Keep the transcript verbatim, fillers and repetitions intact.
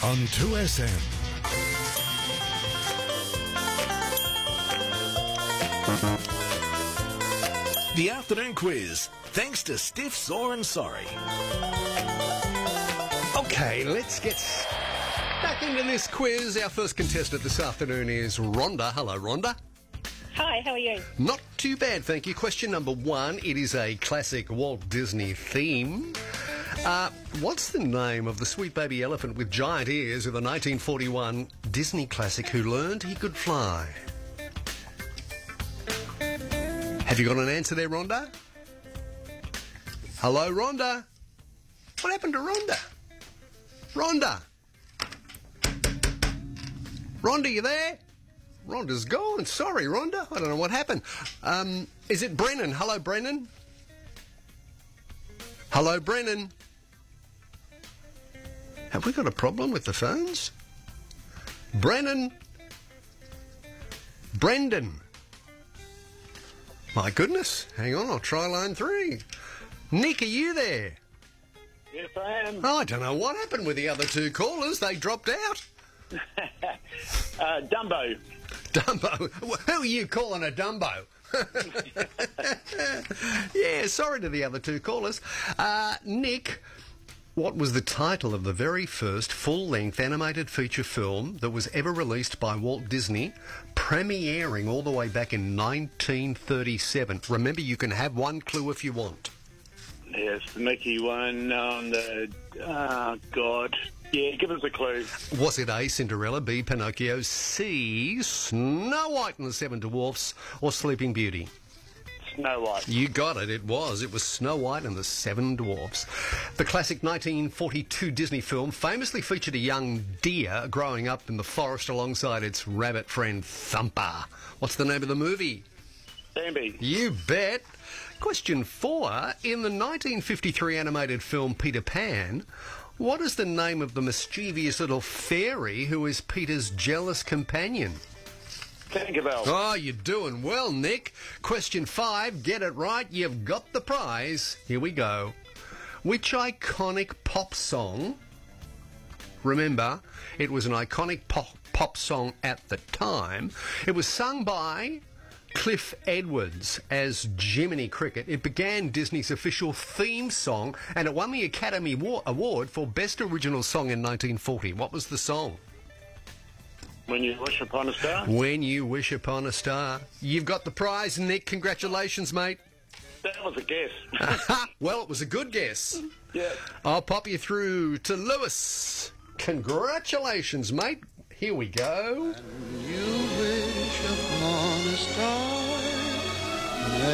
on two S M. The afternoon quiz, thanks to Stiff, Sore and Sorry. Okay, let's get back into this quiz. Our first contestant this afternoon is Rhonda. Hello, Rhonda. Hi, how are you? Not too bad, thank you. Question number one. It is a classic Walt Disney theme. Uh, what's the name of the sweet baby elephant with giant ears of the nineteen forty-one Disney classic who learned he could fly? Have you got an answer there, Rhonda? Hello, Rhonda. What happened to Rhonda? Rhonda. Rhonda, you there? Rhonda's gone. Sorry, Rhonda. I don't know what happened. Um, is it Brennan? Hello, Brennan. Hello, Brennan. Have we got a problem with the phones? Brennan. Brendan. My goodness. Hang on, I'll try line three. Nick, are you there? Yes, I am. Oh, I don't know what happened with the other two callers. They dropped out. uh, Dumbo. Dumbo? Who are you calling a Dumbo? Yeah, sorry to the other two callers. Uh, Nick, what was the title of the very first full-length animated feature film that was ever released by Walt Disney, premiering all the way back in nineteen thirty-seven? Remember, you can have one clue if you want. Yes, the Mickey one on the... Oh, God. Yeah, give us a clue. Was it A, Cinderella, B, Pinocchio, C, Snow White and the Seven Dwarfs, or Sleeping Beauty? Snow White. You got it, it was. It was Snow White and the Seven Dwarfs. The classic nineteen forty-two Disney film famously featured a young deer growing up in the forest alongside its rabbit friend Thumper. What's the name of the movie? Bambi. You bet. Question four. In the nineteen fifty-three animated film Peter Pan, what is the name of the mischievous little fairy who is Peter's jealous companion? Tinkerbell. Oh, you're doing well, Nick. Question five. Get it right. You've got the prize. Here we go. Which iconic pop song... Remember, it was an iconic pop, pop song at the time. It was sung by Cliff Edwards as Jiminy Cricket. It began Disney's official theme song, and it won the Academy War- Award for Best Original Song in nineteen forty. What was the song? When You Wish Upon a Star. When You Wish Upon a Star. You've got the prize, Nick. Congratulations, mate. That was a guess. Well, it was a good guess. Yeah. I'll pop you through to Lewis. Congratulations, mate. Here we go.